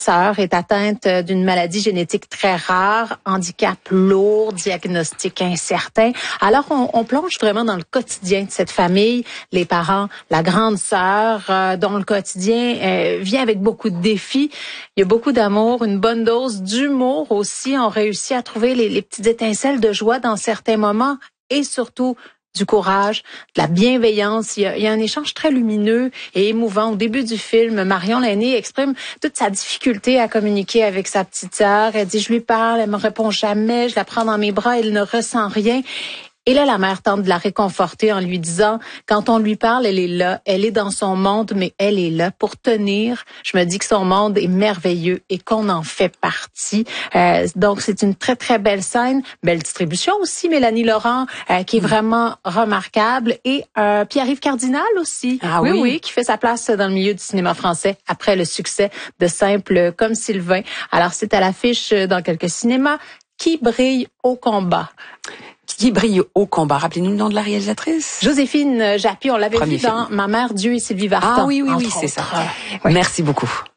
sœur est atteinte d'une maladie génétique très rare, handicap lourd, diagnostic incertain. Alors, on plonge vraiment dans le quotidien de cette famille, les parents, la grande sœur, dont le quotidien vient avec beaucoup de défis. Il y a beaucoup d'amour, une bonne dose d'humour aussi. On réussit à trouver les petites étincelles de joie dans certains moments et surtout du courage, de la bienveillance. Il y a un échange très lumineux et émouvant. Au début du film, Marion l'aînée exprime toute sa difficulté à communiquer avec sa petite sœur. Elle dit, je lui parle, elle me répond jamais, je la prends dans mes bras, elle ne ressent rien. Et là, la mère tente de la réconforter en lui disant, quand on lui parle, elle est là, elle est dans son monde, mais elle est là pour tenir. Je me dis que son monde est merveilleux et qu'on en fait partie. Donc, c'est une très, très belle scène. Belle distribution aussi, Mélanie Laurent, qui est vraiment remarquable. Et Pierre-Yves Cardinal aussi. Ah oui, qui fait sa place dans le milieu du cinéma français après le succès de Simple comme Sylvain. Alors, c'est à l'affiche dans quelques cinémas. Qui brille au combat. Qui brille au combat. Rappelez-nous le nom de la réalisatrice. Joséphine Japy, on l'avait vu dans Ma mère, Dieu et Sylvie Vartan. Ah oui, c'est ça. Oui. Merci beaucoup.